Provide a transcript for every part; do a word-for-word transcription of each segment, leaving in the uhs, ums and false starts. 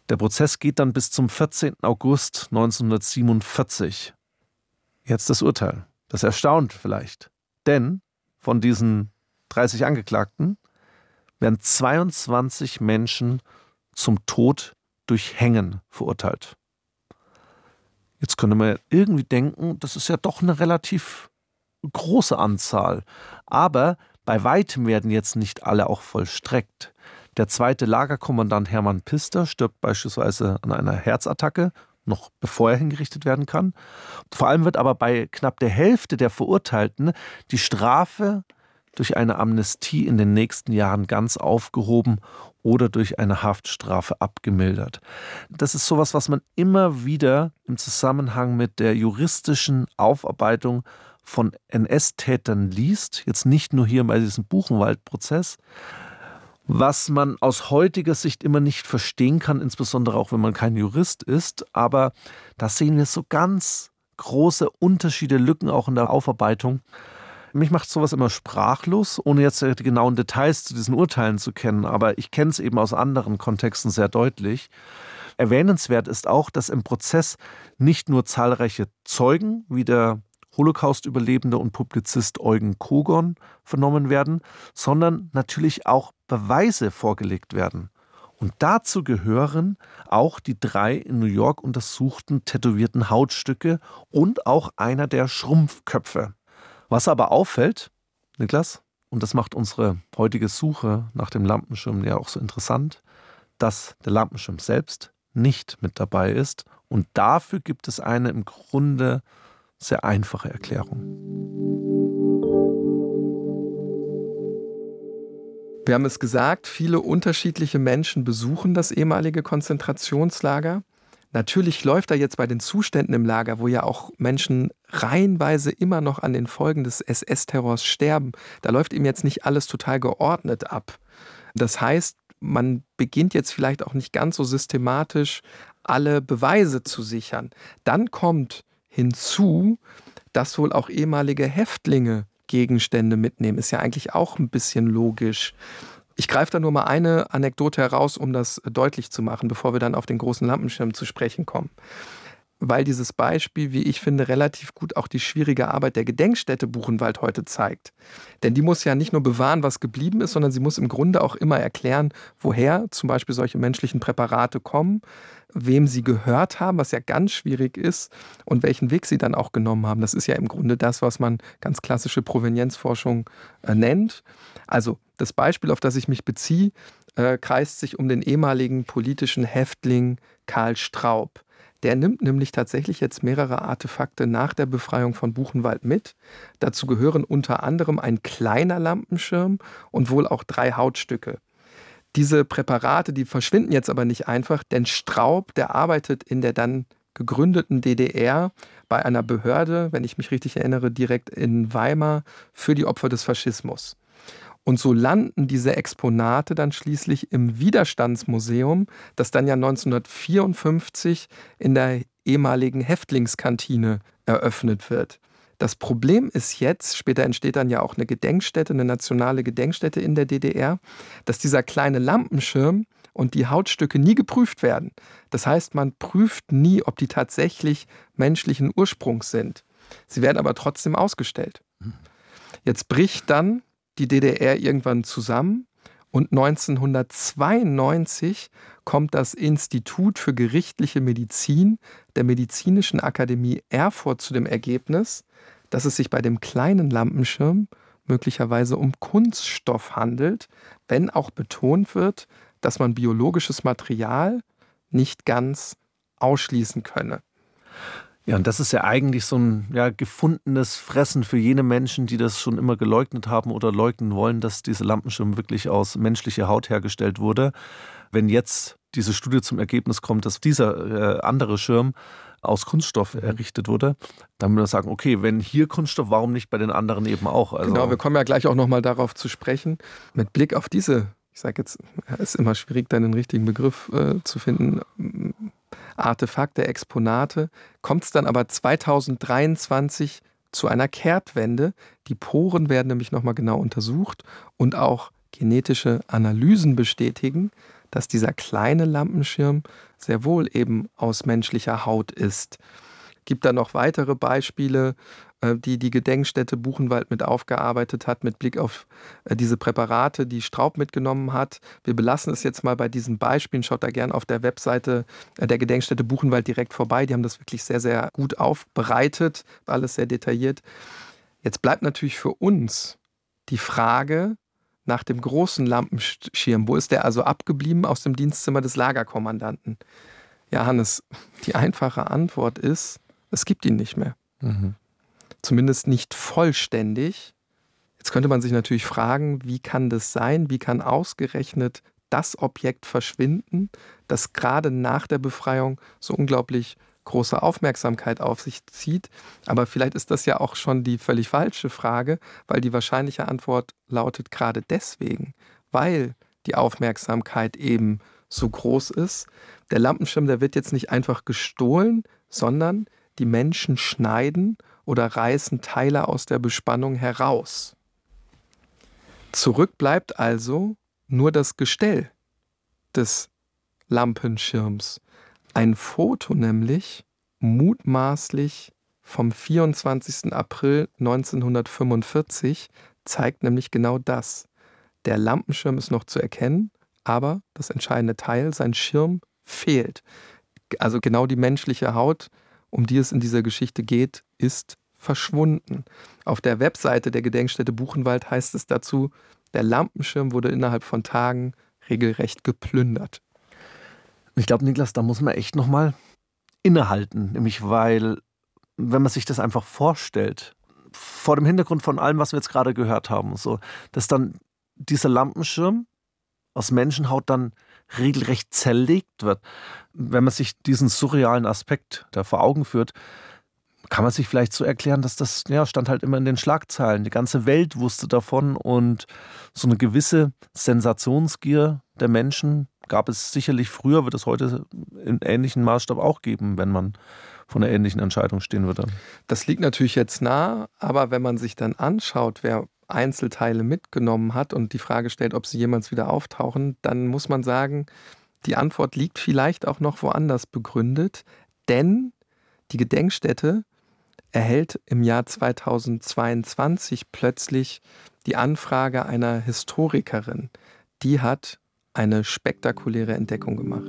Der Prozess geht dann bis zum vierzehnten August neunzehnhundertsiebenundvierzig. Jetzt das Urteil. Das erstaunt vielleicht. Denn von diesen dreißig Angeklagten werden zweiundzwanzig Menschen zum Tod durch Hängen verurteilt. Jetzt könnte man irgendwie denken, das ist ja doch eine relativ große Anzahl. Aber bei weitem werden jetzt nicht alle auch vollstreckt. Der zweite Lagerkommandant Hermann Pister stirbt beispielsweise an einer Herzattacke, noch bevor er hingerichtet werden kann. Vor allem wird aber bei knapp der Hälfte der Verurteilten die Strafe durch eine Amnestie in den nächsten Jahren ganz aufgehoben oder durch eine Haftstrafe abgemildert. Das ist sowas, was man immer wieder im Zusammenhang mit der juristischen Aufarbeitung von N S-Tätern liest, jetzt nicht nur hier bei diesem Buchenwald-Prozess, was man aus heutiger Sicht immer nicht verstehen kann, insbesondere auch wenn man kein Jurist ist, aber da sehen wir so ganz große Unterschiede, Lücken auch in der Aufarbeitung. Mich macht sowas immer sprachlos, ohne jetzt die genauen Details zu diesen Urteilen zu kennen, aber ich kenne es eben aus anderen Kontexten sehr deutlich. Erwähnenswert ist auch, dass im Prozess nicht nur zahlreiche Zeugen wie der Holocaust-Überlebende und Publizist Eugen Kogon vernommen werden, sondern natürlich auch Beweise vorgelegt werden. Und dazu gehören auch die drei in New York untersuchten tätowierten Hautstücke und auch einer der Schrumpfköpfe. Was aber auffällt, Niklas, und das macht unsere heutige Suche nach dem Lampenschirm ja auch so interessant, dass der Lampenschirm selbst nicht mit dabei ist. Und dafür gibt es eine im Grunde sehr einfache Erklärung. Wir haben es gesagt, viele unterschiedliche Menschen besuchen das ehemalige Konzentrationslager. Natürlich läuft da jetzt bei den Zuständen im Lager, wo ja auch Menschen reihenweise immer noch an den Folgen des S S-Terrors sterben, da läuft ihm jetzt nicht alles total geordnet ab. Das heißt, man beginnt jetzt vielleicht auch nicht ganz so systematisch, alle Beweise zu sichern. Dann kommt hinzu, dass wohl auch ehemalige Häftlinge Gegenstände mitnehmen. Ist ja eigentlich auch ein bisschen logisch. Ich greife da nur mal eine Anekdote heraus, um das deutlich zu machen, bevor wir dann auf den großen Lampenschirm zu sprechen kommen. Weil dieses Beispiel, wie ich finde, relativ gut auch die schwierige Arbeit der Gedenkstätte Buchenwald heute zeigt. Denn die muss ja nicht nur bewahren, was geblieben ist, sondern sie muss im Grunde auch immer erklären, woher zum Beispiel solche menschlichen Präparate kommen, wem sie gehört haben, was ja ganz schwierig ist, und welchen Weg sie dann auch genommen haben. Das ist ja im Grunde das, was man ganz klassische Provenienzforschung äh, nennt. Also das Beispiel, auf das ich mich beziehe, äh, kreist sich um den ehemaligen politischen Häftling Karl Straub. Der nimmt nämlich tatsächlich jetzt mehrere Artefakte nach der Befreiung von Buchenwald mit. Dazu gehören unter anderem ein kleiner Lampenschirm und wohl auch drei Hautstücke. Diese Präparate, die verschwinden jetzt aber nicht einfach, denn Straub, der arbeitet in der dann gegründeten D D R bei einer Behörde, wenn ich mich richtig erinnere, direkt in Weimar für die Opfer des Faschismus. Und so landen diese Exponate dann schließlich im Widerstandsmuseum, das dann ja neunzehnhundertvierundfünfzig in der ehemaligen Häftlingskantine eröffnet wird. Das Problem ist jetzt, später entsteht dann ja auch eine Gedenkstätte, eine nationale Gedenkstätte in der D D R, dass dieser kleine Lampenschirm und die Hautstücke nie geprüft werden. Das heißt, man prüft nie, ob die tatsächlich menschlichen Ursprungs sind. Sie werden aber trotzdem ausgestellt. Jetzt bricht dann die D D R irgendwann zusammen und neunzehnhundertzweiundneunzig kommt das Institut für gerichtliche Medizin der Medizinischen Akademie Erfurt zu dem Ergebnis, dass es sich bei dem kleinen Lampenschirm möglicherweise um Kunststoff handelt, wenn auch betont wird, dass man biologisches Material nicht ganz ausschließen könne. Ja, und das ist ja eigentlich so ein ja, gefundenes Fressen für jene Menschen, die das schon immer geleugnet haben oder leugnen wollen, dass dieser Lampenschirm wirklich aus menschlicher Haut hergestellt wurde. Wenn jetzt diese Studie zum Ergebnis kommt, dass dieser äh, andere Schirm aus Kunststoff errichtet wurde, dann müssen wir sagen, okay, wenn hier Kunststoff, warum nicht bei den anderen eben auch? Also genau, wir kommen ja gleich auch nochmal darauf zu sprechen. Mit Blick auf diese, ich sage jetzt, es ist immer schwierig, da den richtigen Begriff äh, zu finden, Artefakte, Exponate, kommt es dann aber zweitausenddreiundzwanzig zu einer Kehrtwende. Die Poren werden nämlich nochmal genau untersucht und auch genetische Analysen bestätigen, dass dieser kleine Lampenschirm sehr wohl eben aus menschlicher Haut ist. Gibt da noch weitere Beispiele, äh, die die Gedenkstätte Buchenwald mit aufgearbeitet hat, mit Blick auf äh, diese Präparate, die Straub mitgenommen hat. Wir belassen es jetzt mal bei diesen Beispielen. Schaut da gerne auf der Webseite äh, der Gedenkstätte Buchenwald direkt vorbei. Die haben das wirklich sehr, sehr gut aufbereitet, alles sehr detailliert. Jetzt bleibt natürlich für uns die Frage nach dem großen Lampenschirm. Wo ist der also abgeblieben aus dem Dienstzimmer des Lagerkommandanten? Ja, Hannes, die einfache Antwort ist, es gibt ihn nicht mehr. Mhm. Zumindest nicht vollständig. Jetzt könnte man sich natürlich fragen, wie kann das sein? Wie kann ausgerechnet das Objekt verschwinden, das gerade nach der Befreiung so unglaublich große Aufmerksamkeit auf sich zieht? Aber vielleicht ist das ja auch schon die völlig falsche Frage, weil die wahrscheinliche Antwort lautet gerade deswegen, weil die Aufmerksamkeit eben so groß ist. Der Lampenschirm, der wird jetzt nicht einfach gestohlen, sondern die Menschen schneiden oder reißen Teile aus der Bespannung heraus. Zurück bleibt also nur das Gestell des Lampenschirms. Ein Foto nämlich, mutmaßlich vom vierundzwanzigsten April neunzehnhundertfünfundvierzig, zeigt nämlich genau das. Der Lampenschirm ist noch zu erkennen, aber das entscheidende Teil, sein Schirm, fehlt. Also genau die menschliche Haut, um die es in dieser Geschichte geht, ist verschwunden. Auf der Webseite der Gedenkstätte Buchenwald heißt es dazu, der Lampenschirm wurde innerhalb von Tagen regelrecht geplündert. Ich glaube, Niklas, da muss man echt nochmal innehalten. Nämlich weil, wenn man sich das einfach vorstellt, vor dem Hintergrund von allem, was wir jetzt gerade gehört haben, so, dass dann dieser Lampenschirm aus Menschenhaut dann regelrecht zerlegt wird. Wenn man sich diesen surrealen Aspekt da vor Augen führt, kann man sich vielleicht so erklären, dass das, ja, stand halt immer in den Schlagzeilen. Die ganze Welt wusste davon und so eine gewisse Sensationsgier der Menschen gab es sicherlich früher, wird es heute in ähnlichen Maßstab auch geben, wenn man vor einer ähnlichen Entscheidung stehen würde. Das liegt natürlich jetzt nah, aber wenn man sich dann anschaut, wer Einzelteile mitgenommen hat und die Frage stellt, ob sie jemals wieder auftauchen, dann muss man sagen, die Antwort liegt vielleicht auch noch woanders begründet, denn die Gedenkstätte erhält im Jahr zweitausendzweiundzwanzig plötzlich die Anfrage einer Historikerin. Die hat eine spektakuläre Entdeckung gemacht.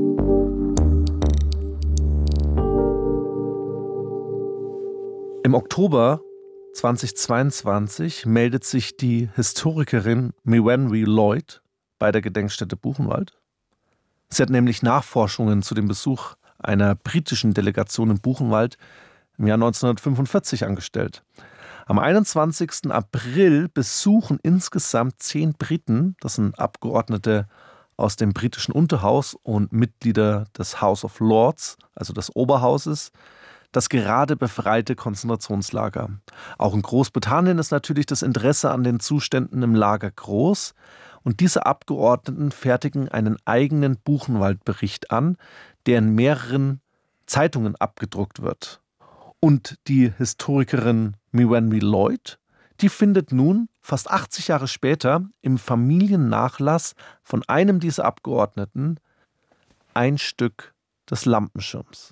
Im Oktober zweitausendzweiundzwanzig meldet sich die Historikerin Meiwenwi Lloyd bei der Gedenkstätte Buchenwald. Sie hat nämlich Nachforschungen zu dem Besuch einer britischen Delegation in Buchenwald im Jahr neunzehnhundertfünfundvierzig angestellt. Am einundzwanzigsten April besuchen insgesamt zehn Briten, das sind Abgeordnete aus dem britischen Unterhaus und Mitglieder des House of Lords, also des Oberhauses, das gerade befreite Konzentrationslager. Auch in Großbritannien ist natürlich das Interesse an den Zuständen im Lager groß. Und diese Abgeordneten fertigen einen eigenen Buchenwald-Bericht an, der in mehreren Zeitungen abgedruckt wird. Und die Historikerin Meiwenwi Lloyd, die findet nun, fast achtzig Jahre später, im Familiennachlass von einem dieser Abgeordneten ein Stück des Lampenschirms.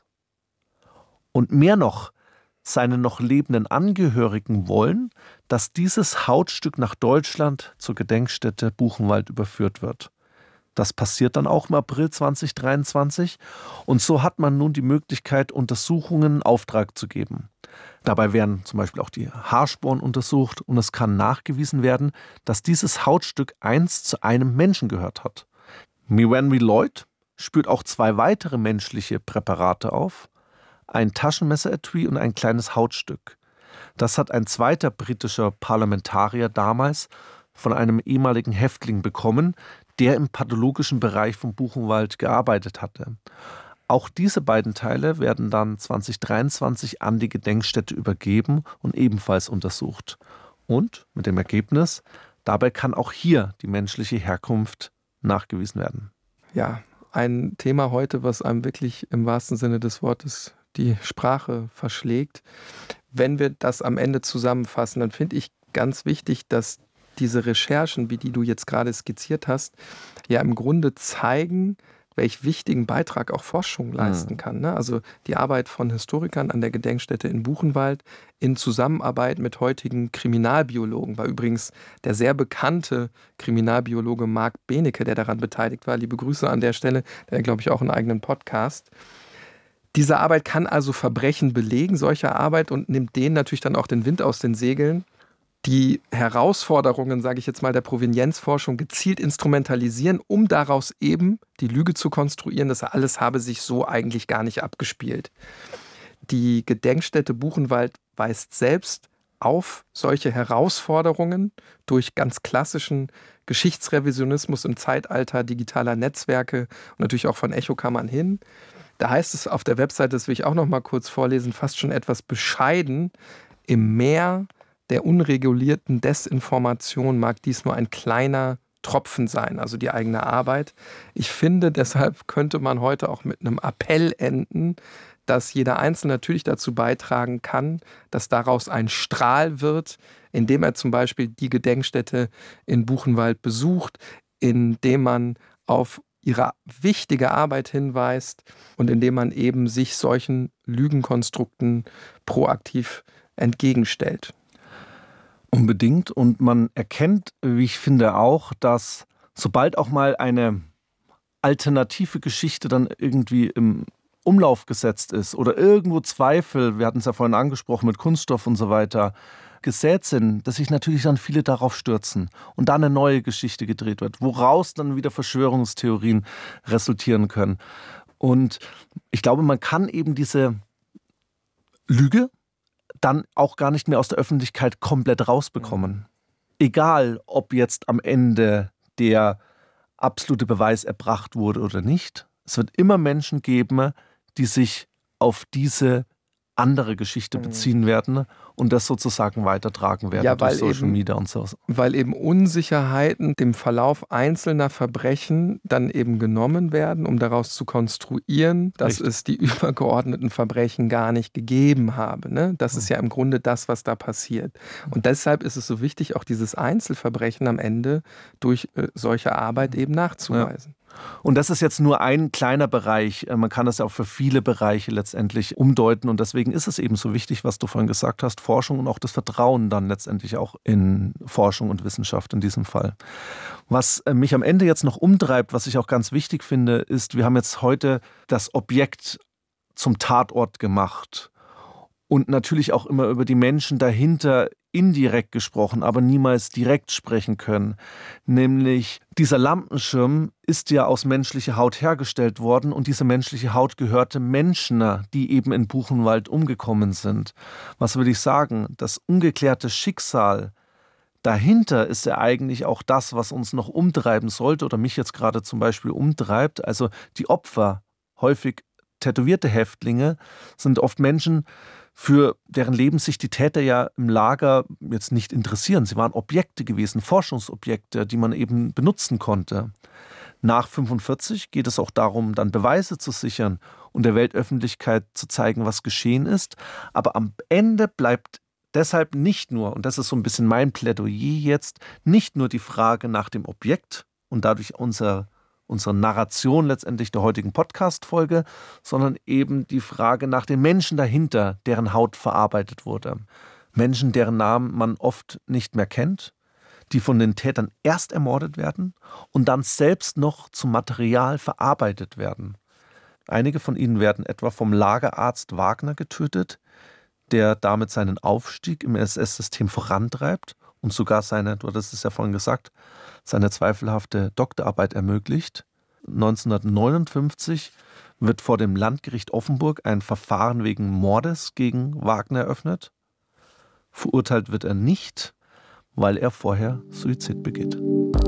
Und mehr noch, seine noch lebenden Angehörigen wollen, dass dieses Hautstück nach Deutschland zur Gedenkstätte Buchenwald überführt wird. Das passiert dann auch im April zweitausenddreiundzwanzig und so hat man nun die Möglichkeit, Untersuchungen in Auftrag zu geben. Dabei werden zum Beispiel auch die Haarspuren untersucht und es kann nachgewiesen werden, dass dieses Hautstück einst zu einem Menschen gehört hat. Meiwenwi Lloyd spürt auch zwei weitere menschliche Präparate auf, ein Taschenmesseretui und ein kleines Hautstück. Das hat ein zweiter britischer Parlamentarier damals von einem ehemaligen Häftling bekommen, der im pathologischen Bereich von Buchenwald gearbeitet hatte. Auch diese beiden Teile werden dann zweitausenddreiundzwanzig an die Gedenkstätte übergeben und ebenfalls untersucht. Und mit dem Ergebnis, dabei kann auch hier die menschliche Herkunft nachgewiesen werden. Ja, ein Thema heute, was einem wirklich im wahrsten Sinne des Wortes die Sprache verschlägt. Wenn wir das am Ende zusammenfassen, dann finde ich ganz wichtig, dass diese Recherchen, wie die du jetzt gerade skizziert hast, ja im Grunde zeigen, welch wichtigen Beitrag auch Forschung leisten kann. Ne? Also die Arbeit von Historikern an der Gedenkstätte in Buchenwald in Zusammenarbeit mit heutigen Kriminalbiologen, war übrigens der sehr bekannte Kriminalbiologe Marc Benecke, der daran beteiligt war. Liebe Grüße an der Stelle, der hat, glaube ich, auch einen eigenen Podcast. Diese Arbeit kann also Verbrechen belegen, solche Arbeit, und nimmt denen natürlich dann auch den Wind aus den Segeln. Die Herausforderungen, sage ich jetzt mal, der Provenienzforschung gezielt instrumentalisieren, um daraus eben die Lüge zu konstruieren, dass alles habe sich so eigentlich gar nicht abgespielt. Die Gedenkstätte Buchenwald weist selbst auf solche Herausforderungen durch ganz klassischen Geschichtsrevisionismus im Zeitalter digitaler Netzwerke und natürlich auch von Echokammern hin. Da heißt es auf der Webseite, das will ich auch noch mal kurz vorlesen, fast schon etwas bescheiden: Im Meer der unregulierten Desinformation mag dies nur ein kleiner Tropfen sein, also die eigene Arbeit. Ich finde, deshalb könnte man heute auch mit einem Appell enden, dass jeder Einzelne natürlich dazu beitragen kann, dass daraus ein Strahl wird, indem er zum Beispiel die Gedenkstätte in Buchenwald besucht, indem man auf ihre wichtige Arbeit hinweist und indem man eben sich solchen Lügenkonstrukten proaktiv entgegenstellt. Unbedingt. Und man erkennt, wie ich finde, auch, dass sobald auch mal eine alternative Geschichte dann irgendwie im Umlauf gesetzt ist oder irgendwo Zweifel, wir hatten es ja vorhin angesprochen mit Kunststoff und so weiter, gesät sind, dass sich natürlich dann viele darauf stürzen und dann eine neue Geschichte gedreht wird, woraus dann wieder Verschwörungstheorien resultieren können. Und ich glaube, man kann eben diese Lüge dann auch gar nicht mehr aus der Öffentlichkeit komplett rausbekommen. Egal, ob jetzt am Ende der absolute Beweis erbracht wurde oder nicht. Es wird immer Menschen geben, die sich auf diese andere Geschichte beziehen werden und das sozusagen weitertragen werden ja, durch Social eben, Media und so. Weil eben Unsicherheiten dem Verlauf einzelner Verbrechen dann eben genommen werden, um daraus zu konstruieren, dass Richtig. es die übergeordneten Verbrechen gar nicht gegeben habe. Ne? Das ist ja im Grunde das, was da passiert. Und deshalb ist es so wichtig, auch dieses Einzelverbrechen am Ende durch äh, solche Arbeit eben nachzuweisen. Ja. Und das ist jetzt nur ein kleiner Bereich. Man kann das ja auch für viele Bereiche letztendlich umdeuten. Und deswegen ist es eben so wichtig, was du vorhin gesagt hast, Forschung und auch das Vertrauen dann letztendlich auch in Forschung und Wissenschaft in diesem Fall. Was mich am Ende jetzt noch umtreibt, was ich auch ganz wichtig finde, ist, wir haben jetzt heute das Objekt zum Tatort gemacht. Und natürlich auch immer über die Menschen dahinter indirekt gesprochen, aber niemals direkt sprechen können. Nämlich dieser Lampenschirm ist ja aus menschlicher Haut hergestellt worden und diese menschliche Haut gehörte Menschen, die eben in Buchenwald umgekommen sind. Was würde ich sagen? Das ungeklärte Schicksal dahinter ist ja eigentlich auch das, was uns noch umtreiben sollte oder mich jetzt gerade zum Beispiel umtreibt. Also die Opfer, häufig tätowierte Häftlinge, sind oft Menschen, für deren Leben sich die Täter ja im Lager jetzt nicht interessieren. Sie waren Objekte gewesen, Forschungsobjekte, die man eben benutzen konnte. Nach fünfundvierzig geht es auch darum, dann Beweise zu sichern und der Weltöffentlichkeit zu zeigen, was geschehen ist. Aber am Ende bleibt deshalb nicht nur, und das ist so ein bisschen mein Plädoyer jetzt, nicht nur die Frage nach dem Objekt und dadurch unser unsere Narration letztendlich der heutigen Podcast-Folge, sondern eben die Frage nach den Menschen dahinter, deren Haut verarbeitet wurde. Menschen, deren Namen man oft nicht mehr kennt, die von den Tätern erst ermordet werden und dann selbst noch zum Material verarbeitet werden. Einige von ihnen werden etwa vom Lagerarzt Wagner getötet, der damit seinen Aufstieg im S S-System vorantreibt und sogar seine, du hattest es ja vorhin gesagt, seine zweifelhafte Doktorarbeit ermöglicht. neunzehnhundertneunundfünfzig wird vor dem Landgericht Offenburg ein Verfahren wegen Mordes gegen Wagner eröffnet. Verurteilt wird er nicht, weil er vorher Suizid begeht.